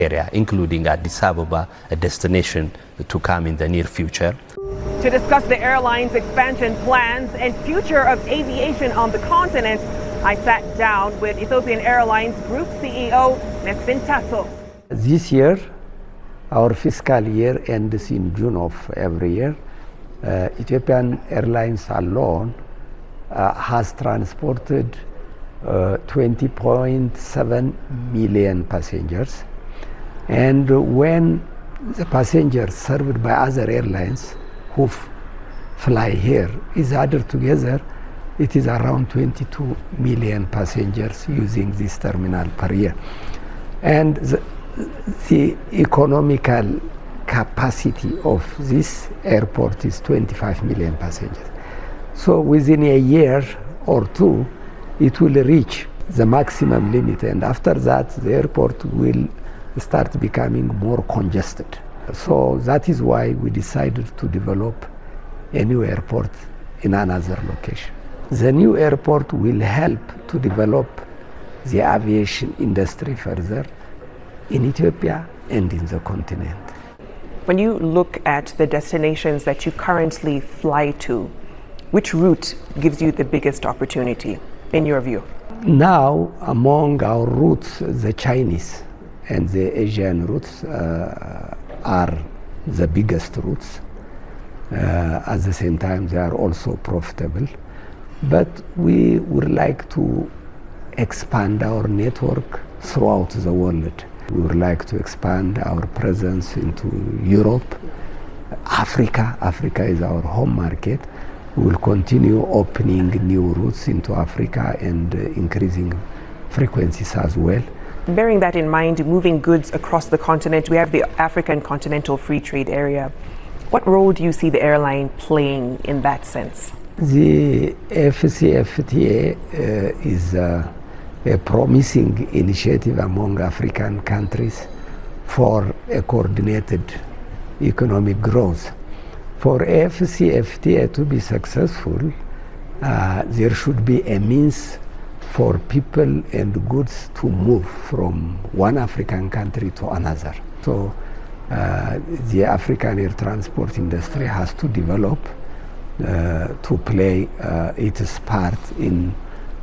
area, including Addis Ababa, a destination to come in the near future. To discuss the airline's expansion plans and future of aviation on the continent, I sat down with Ethiopian Airlines Group CEO Mesfin Tasso. This year, our fiscal year ends in June of every year. Ethiopian Airlines alone has transported 20.7 million passengers. And when the passengers served by other airlines who fly here is added together, it is around 22 million passengers using this terminal per year. And the economical capacity of this airport is 25 million passengers. So within a year or two, it will reach the maximum limit, and after that, the airport will start becoming more congested. So that is why we decided to develop a new airport in another location. The new airport will help to develop the aviation industry further in Ethiopia and in the continent. When you look at the destinations that you currently fly to, which route gives you the biggest opportunity, in your view? Now, among our routes, the Chinese and the Asian routes are the biggest routes. At the same time, they are also profitable. But we would like to expand our network throughout the world. We would like to expand our presence into Europe, Africa. Africa is our home market. We will continue opening new routes into Africa and increasing frequencies as well. Bearing that in mind, moving goods across the continent, we have the African Continental Free Trade Area. What role do you see the airline playing in that sense? The AfCFTA is a promising initiative among African countries for a coordinated economic growth. For AfCFTA to be successful, there should be a means for people and goods to move from one African country to another. So the African air transport industry has to develop to play its part in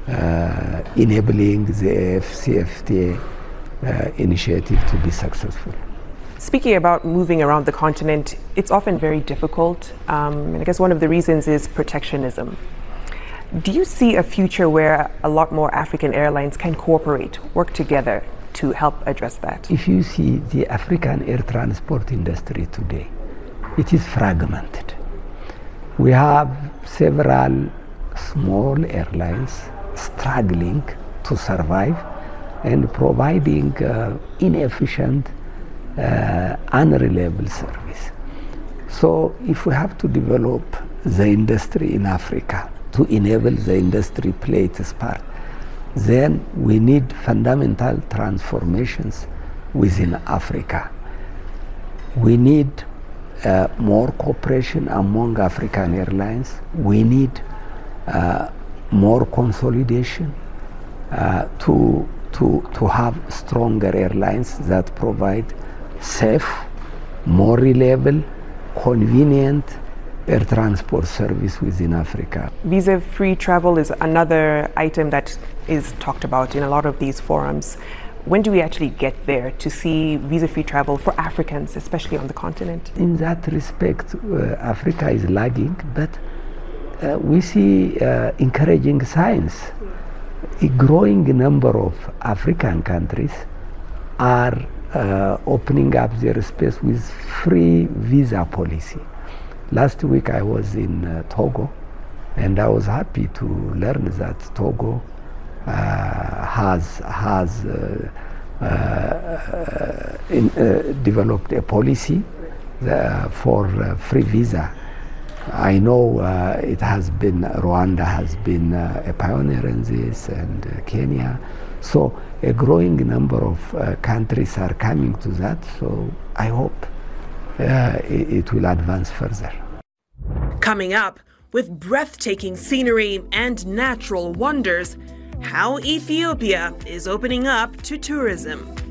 enabling the AfCFTA initiative to be successful. Speaking about moving around the continent, it's often very difficult. And I guess one of the reasons is protectionism. Do you see a future where a lot more African airlines can cooperate, work together to help address that? If you see the African air transport industry today, it is fragmented. We have several small airlines struggling to survive and providing inefficient, unreliable service. So if we have to develop the industry in Africa to enable the industry play its part, then we need fundamental transformations within Africa. We need more cooperation among African airlines. We need more consolidation to have stronger airlines that provide safe, more reliable, convenient air transport service within Africa. Visa-free travel is another item that is talked about in a lot of these forums. When do we actually get there to see visa-free travel for Africans, especially on the continent? In that respect, Africa is lagging, but we see encouraging signs. A growing number of African countries are opening up their space with free visa policy. Last week I was in Togo, and I was happy to learn that Togo has developed a policy for free visa. I know it has been, Rwanda has been a pioneer in this, and Kenya. So a growing number of countries are coming to that, so I hope it will advance further. Coming up, with breathtaking scenery and natural wonders, how Ethiopia is opening up to tourism.